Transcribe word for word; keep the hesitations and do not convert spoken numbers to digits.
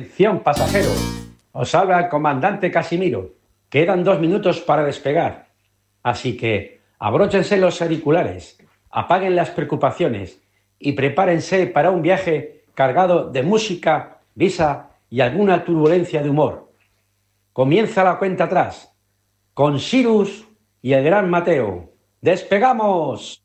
Atención pasajeros, os habla el comandante Casimiro. Quedan dos minutos para despegar, así que abróchense los auriculares, apaguen las preocupaciones y prepárense para un viaje cargado de música, risa y alguna turbulencia de humor. Comienza la cuenta atrás, con Sirius y el gran Mateo. ¡Despegamos!